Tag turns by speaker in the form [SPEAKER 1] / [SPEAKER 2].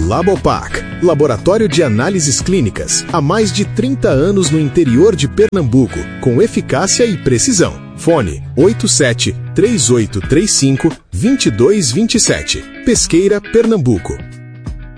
[SPEAKER 1] Labopac, laboratório de análises clínicas, há mais de 30 anos no interior de Pernambuco, com eficácia e precisão. Fone 87-3835-2227. Pesqueira, Pernambuco.